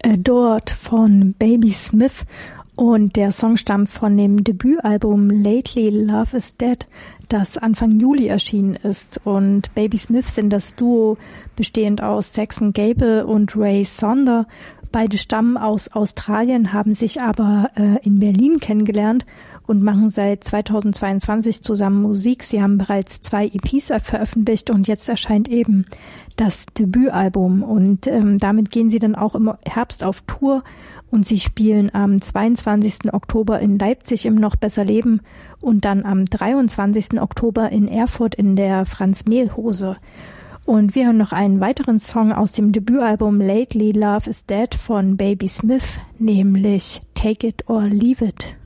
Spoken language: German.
Adored von Baby Smith, und der Song stammt von dem Debütalbum Lately Love is Dead, das Anfang Juli erschienen ist. Und Baby Smith sind das Duo bestehend aus Saxon Gable und Ray Sonder. Beide stammen aus Australien, haben sich aber in Berlin kennengelernt und machen seit 2022 zusammen Musik. Sie haben bereits 2 EPs veröffentlicht und jetzt erscheint eben das Debütalbum. Und damit gehen sie dann auch im Herbst auf Tour. Und sie spielen am 22. Oktober in Leipzig im Noch Besser Leben und dann am 23. Oktober in Erfurt in der Franz-Mehl-Hose. Und wir hören noch einen weiteren Song aus dem Debütalbum Lately Love is Dead von Baby Smith, nämlich Take It or Leave It.